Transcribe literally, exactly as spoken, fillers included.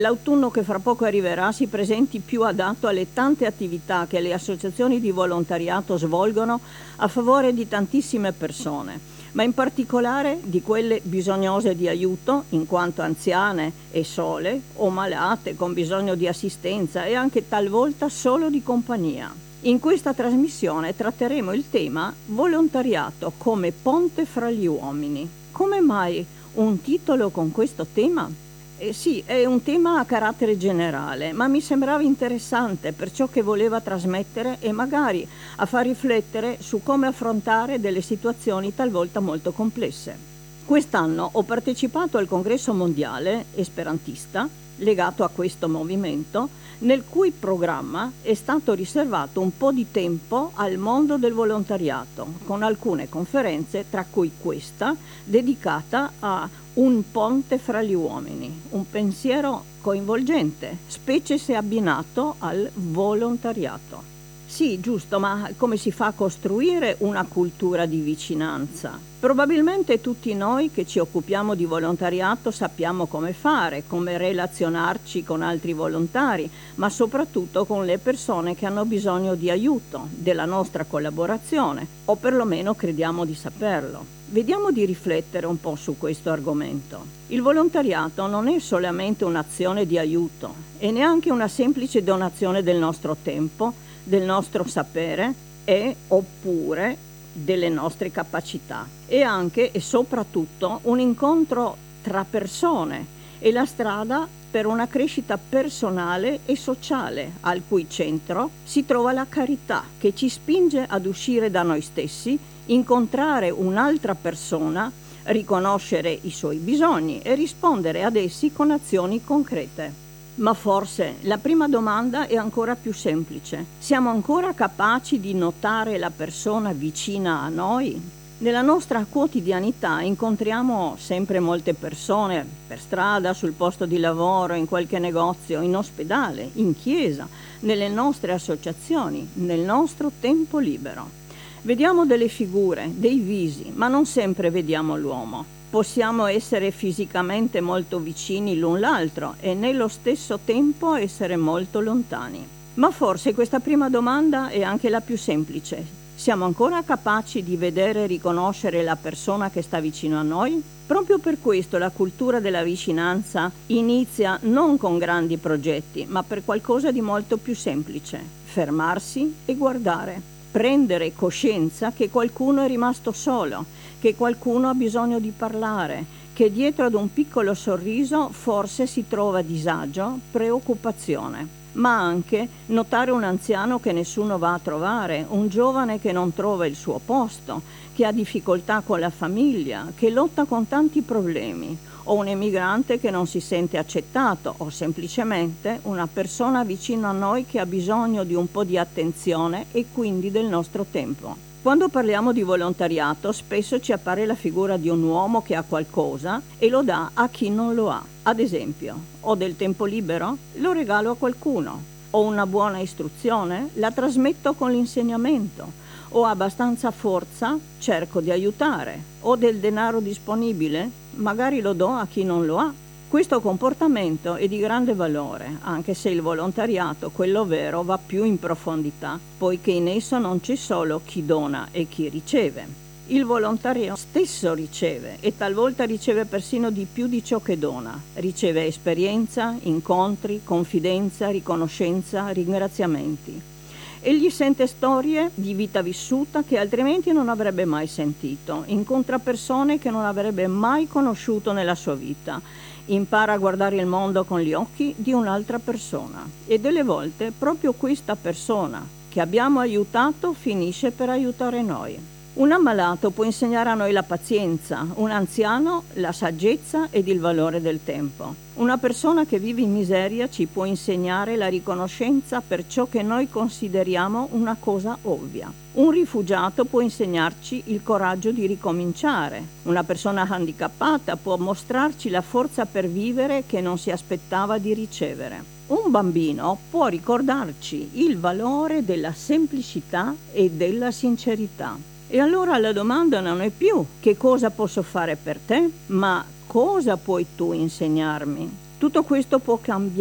L'autunno che fra poco arriverà si presenti più adatto alle tante attività che le associazioni di volontariato svolgono a favore di tantissime persone, ma in particolare di quelle bisognose di aiuto, in quanto anziane e sole, o malate con bisogno di assistenza e anche talvolta solo di compagnia. In questa trasmissione tratteremo il tema volontariato come ponte fra gli uomini. Come mai un titolo con questo tema? Eh sì, è un tema a carattere generale, ma mi sembrava interessante per ciò che voleva trasmettere e magari a far riflettere su come affrontare delle situazioni talvolta molto complesse. Quest'anno ho partecipato al congresso mondiale esperantista legato a questo movimento, nel cui programma è stato riservato un po' di tempo al mondo del volontariato, con alcune conferenze, tra cui questa, dedicata a un ponte fra gli uomini, un pensiero coinvolgente, specie se abbinato al volontariato. Sì, giusto, ma come si fa a costruire una cultura di vicinanza? Probabilmente tutti noi che ci occupiamo di volontariato sappiamo come fare, come relazionarci con altri volontari, ma soprattutto con le persone che hanno bisogno di aiuto, della nostra collaborazione, o perlomeno crediamo di saperlo. Vediamo di riflettere un po' su questo argomento. Il volontariato non è solamente un'azione di aiuto e neanche una semplice donazione del nostro tempo, del nostro sapere e oppure delle nostre capacità. È anche e soprattutto un incontro tra persone e la strada per una crescita personale e sociale, al cui centro si trova la carità, che ci spinge ad uscire da noi stessi, incontrare un'altra persona, riconoscere i suoi bisogni e rispondere ad essi con azioni concrete. Ma forse la prima domanda è ancora più semplice. Siamo ancora capaci di notare la persona vicina a noi? Nella nostra quotidianità incontriamo sempre molte persone, per strada, sul posto di lavoro, in qualche negozio, in ospedale, in chiesa, nelle nostre associazioni, nel nostro tempo libero. Vediamo delle figure, dei visi, ma non sempre vediamo l'uomo. Possiamo essere fisicamente molto vicini l'un l'altro e nello stesso tempo essere molto lontani. Ma forse questa prima domanda è anche la più semplice. Siamo ancora capaci di vedere e riconoscere la persona che sta vicino a noi? Proprio per questo la cultura della vicinanza inizia non con grandi progetti, ma per qualcosa di molto più semplice. Fermarsi e guardare. Prendere coscienza che qualcuno è rimasto solo, che qualcuno ha bisogno di parlare, che dietro ad un piccolo sorriso forse si trova disagio, preoccupazione, ma anche notare un anziano che nessuno va a trovare, un giovane che non trova il suo posto, che ha difficoltà con la famiglia, che lotta con tanti problemi, o un emigrante che non si sente accettato, o semplicemente una persona vicino a noi che ha bisogno di un po' di attenzione e quindi del nostro tempo. Quando parliamo di volontariato spesso ci appare la figura di un uomo che ha qualcosa e lo dà a chi non lo ha. Ad esempio, ho del tempo libero? Lo regalo a qualcuno. Ho una buona istruzione? La trasmetto con l'insegnamento. Ho abbastanza forza? Cerco di aiutare. Ho del denaro disponibile? Magari lo do a chi non lo ha. Questo comportamento è di grande valore, anche se il volontariato, quello vero, va più in profondità, poiché in esso non c'è solo chi dona e chi riceve. Il volontario stesso riceve e talvolta riceve persino di più di ciò che dona. Riceve esperienza, incontri, confidenza, riconoscenza, ringraziamenti. Egli sente storie di vita vissuta che altrimenti non avrebbe mai sentito, incontra persone che non avrebbe mai conosciuto nella sua vita, impara a guardare il mondo con gli occhi di un'altra persona e delle volte proprio questa persona che abbiamo aiutato finisce per aiutare noi. Un ammalato può insegnare a noi la pazienza, un anziano la saggezza ed il valore del tempo. Una persona che vive in miseria ci può insegnare la riconoscenza per ciò che noi consideriamo una cosa ovvia. Un rifugiato può insegnarci il coraggio di ricominciare. Una persona handicappata può mostrarci la forza per vivere che non si aspettava di ricevere. Un bambino può ricordarci il valore della semplicità e della sincerità. E allora la domanda non è più che cosa posso fare per te, ma cosa puoi tu insegnarmi? Tutto questo può cambiare